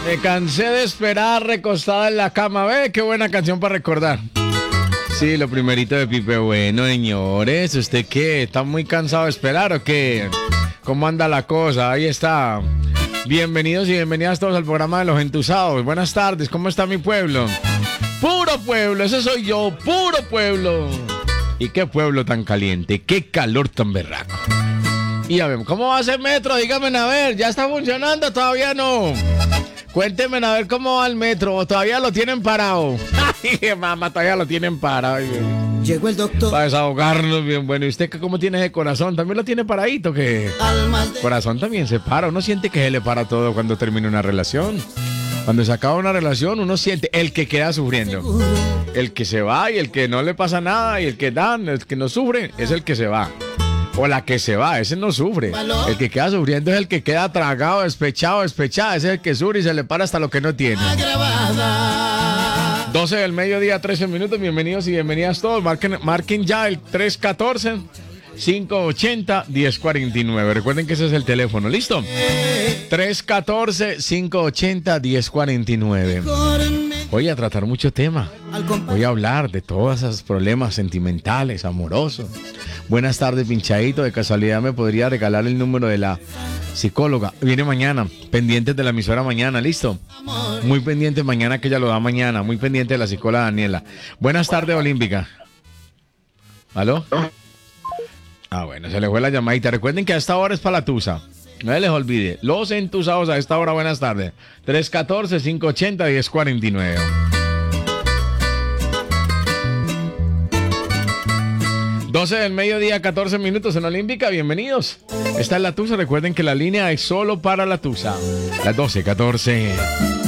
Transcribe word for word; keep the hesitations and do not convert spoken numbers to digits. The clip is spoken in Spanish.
Me cansé de esperar recostada en la cama. Ve, qué buena canción para recordar. Sí, lo primerito de Pipe Bueno, señores. ¿Usted qué? ¿Está muy cansado de esperar o qué? ¿Cómo anda la cosa? Ahí está. Bienvenidos y bienvenidas todos al programa de Los Entusados. Buenas tardes, ¿cómo está mi pueblo? Puro pueblo, ese soy yo, puro pueblo. Y qué pueblo tan caliente, qué calor tan berraco. Y a ver, ¿cómo va ese metro? Dígame a ver, ¿ya está funcionando? Todavía no. Cuéntenme a ver cómo va el metro, todavía lo tienen parado. Ay, mamá, todavía lo tienen parado. Llegó el doctor. Para desahogarnos bien bueno. ¿Y usted cómo tiene ese corazón? ¿También lo tiene paradito? ¿Qué? El corazón también se para. Uno siente que se le para todo cuando termina una relación. Cuando se acaba una relación, uno siente el que queda sufriendo. El que se va y el que no le pasa nada y el que dan, el que no sufre, es el que se va. O la que se va, ese no sufre. El que queda sufriendo es el que queda tragado, despechado, despechada. Ese es el que sufre y se le para hasta lo que no tiene. doce del mediodía, trece minutos. Bienvenidos y bienvenidas todos. Marquen, marquen ya el tres uno cuatro, cinco ocho cero, uno cero cuatro nueve. Recuerden que ese es el teléfono. ¿Listo? tres uno cuatro, cinco ocho cero, uno cero cuatro nueve. Voy a tratar mucho tema. Voy a hablar de todos esos problemas sentimentales, amorosos. Buenas tardes, pinchadito. De casualidad me podría regalar el número de la psicóloga. Viene mañana. Pendientes de la emisora mañana, ¿listo? Muy pendiente mañana, que ella lo da mañana. Muy pendiente de la psicóloga Daniela. Buenas tardes, Olímpica. ¿Aló? Ah, bueno, se le fue la llamadita. Recuerden que a esta hora es para la tusa. No se les olvide. Los entusados a esta hora, buenas tardes. tres uno cuatro, cinco ocho cero, uno cero cuatro nueve. doce del mediodía, catorce minutos en Olímpica. Bienvenidos. Esta es la tusa. Recuerden que la línea es solo para la tusa. Las doce catorce.